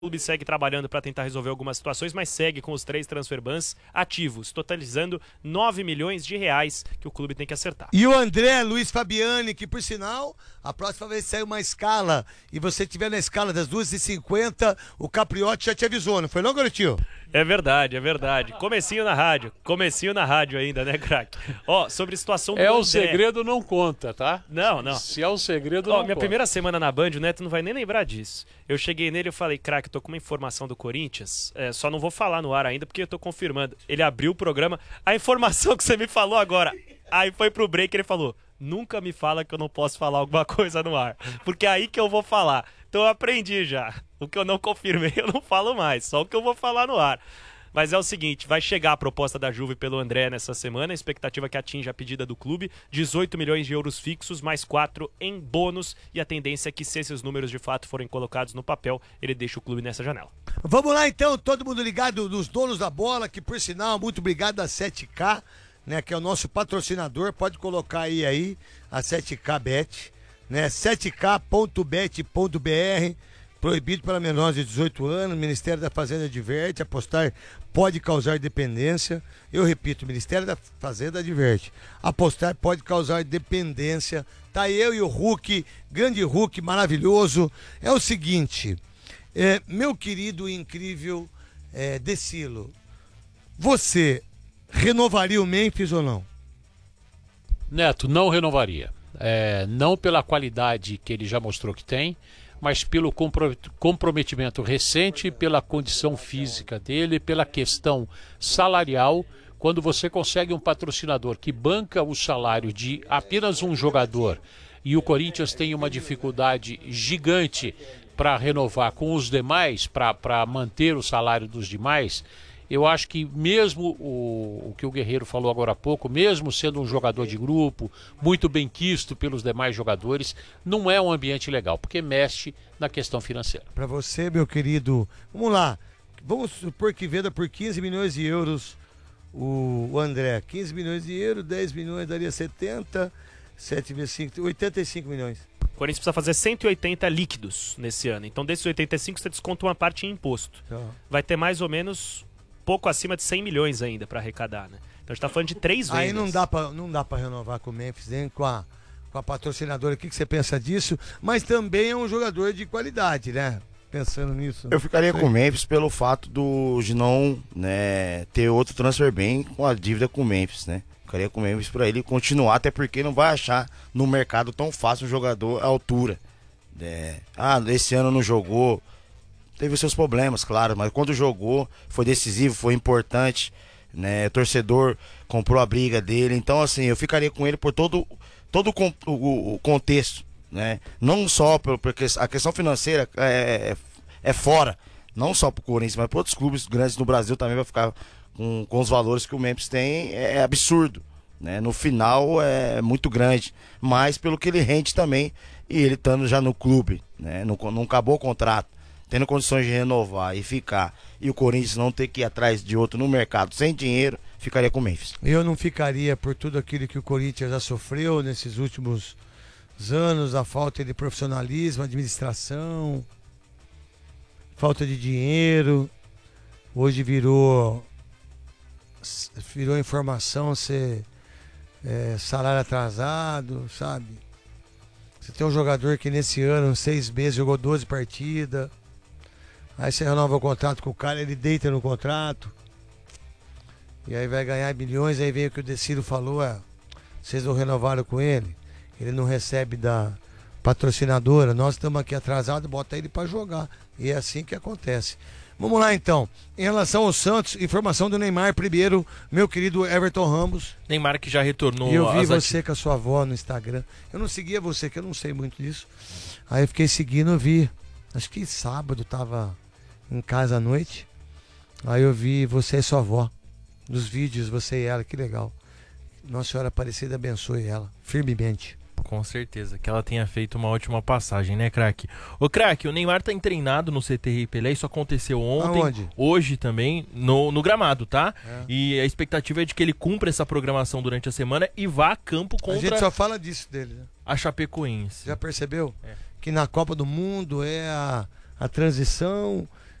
O clube segue trabalhando para tentar resolver algumas situações, mas segue com os 3 transfer bans ativos, totalizando 9 milhões de reais que o clube tem que acertar. E o André Luiz Fabiani, que por sinal, a próxima vez sair uma escala e você estiver na escala das 2h50, o Capriotti já te avisou, não foi não, garotinho? É verdade, é verdade. Comecinho na rádio ainda, né, craque? Ó, sobre a situação do André. o segredo não conta, tá? Não. Se é um segredo, não conta. Minha primeira semana na Band, o Neto não vai nem lembrar disso. Eu cheguei nele e falei, craque, tô com uma informação do Corinthians, só não vou falar no ar ainda porque eu tô confirmando. Ele abriu o programa, a informação que você me falou agora. Aí foi pro break e ele falou, nunca me fala que eu não posso falar alguma coisa no ar, porque é aí que eu vou falar. Então eu aprendi já. O que eu não confirmei eu não falo mais, só o que eu vou falar no ar. Mas é o seguinte, vai chegar a proposta da Juve pelo André nessa semana, a expectativa é que atinja a pedida do clube, 18 milhões de euros fixos, mais 4 em bônus, e a tendência é que se esses números de fato forem colocados no papel, ele deixa o clube nessa janela. Vamos lá então, todo mundo ligado nos donos da bola, que por sinal, muito obrigado a 7K, né, que é o nosso patrocinador, pode colocar aí a 7K Bet, né, 7k.bet.br, proibido para menores de 18 anos, o Ministério da Fazenda adverte, apostar pode causar dependência. Eu repito, o Ministério da Fazenda adverte, apostar pode causar dependência. Tá eu e o Hulk, grande Hulk, maravilhoso. É o seguinte, meu querido e incrível Decilo, você renovaria o Memphis ou não? Neto, não renovaria. Não pela qualidade que ele já mostrou que tem, mas pelo comprometimento recente, pela condição física dele, pela questão salarial. Quando você consegue um patrocinador que banca o salário de apenas um jogador e o Corinthians tem uma dificuldade gigante para renovar com os demais, para manter o salário dos demais, eu acho que mesmo o que o Guerreiro falou agora há pouco, mesmo sendo um jogador de grupo, muito bem quisto pelos demais jogadores, não é um ambiente legal, porque mexe na questão financeira. Para você, meu querido, vamos lá, vamos supor que venda por 15 milhões de euros o André, 15 milhões de euros, 10 milhões daria 70, 7 vezes 5, 85 milhões. O Corinthians precisa fazer 180 líquidos nesse ano, então desses 85 você desconta uma parte em imposto. Vai ter mais ou menos pouco acima de 100 milhões ainda para arrecadar, né? Então a gente tá falando de 3 vendas. Aí não dá pra renovar com o Memphis, nem com a patrocinadora. O que você pensa disso? Mas também é um jogador de qualidade, né? Pensando nisso. Eu ficaria com o Memphis pelo fato de não, né, ter outro transfer bem com a dívida com o Memphis, né? Ficaria com o Memphis pra ele continuar, até porque não vai achar no mercado tão fácil um jogador à altura. Esse ano não jogou, teve os seus problemas, claro, mas quando jogou, foi decisivo, foi importante, né? O torcedor comprou a briga dele, então assim, eu ficaria com ele por todo o contexto, né? Não só porque a questão financeira é fora, não só pro Corinthians, mas para outros clubes grandes no Brasil também vai ficar com os valores que o Memphis tem, é absurdo, né? No final é muito grande, mas pelo que ele rende também, e ele estando já no clube, né? Não acabou o contrato, tendo condições de renovar e ficar, e o Corinthians não ter que ir atrás de outro no mercado sem dinheiro, ficaria com o Memphis. Eu não ficaria por tudo aquilo que o Corinthians já sofreu nesses últimos anos, a falta de profissionalismo, administração, falta de dinheiro. Hoje virou informação ser salário atrasado, sabe? Você tem um jogador que nesse ano, 6 meses, jogou 12 partidas. Aí você renova o contrato com o cara, ele deita no contrato. E aí vai ganhar milhões, aí vem o que o Decilo falou, vocês não renovaram com ele, ele não recebe da patrocinadora, nós estamos aqui atrasados, bota ele para jogar. E é assim que acontece. Vamos lá então, em relação ao Santos, informação do Neymar primeiro, meu querido Everton Ramos. Neymar que já retornou. E eu vi você com a sua avó no Instagram. Eu não seguia você, que eu não sei muito disso. Aí eu fiquei seguindo, eu vi, acho que sábado tava em casa à noite, aí eu vi você e sua avó, nos vídeos, você e ela, que legal. Nossa Senhora Aparecida abençoe ela, firmemente. Com certeza, que ela tenha feito uma ótima passagem, né, craque? Ô, craque, o Neymar tá treinado no CT Rei Pelé, isso aconteceu ontem, aonde? Hoje também, no gramado, tá? E a expectativa é de que ele cumpra essa programação durante a semana e vá a campo contra... A gente só fala disso dele, né? A Chapecoense. Já percebeu? Que na Copa do Mundo é a transição,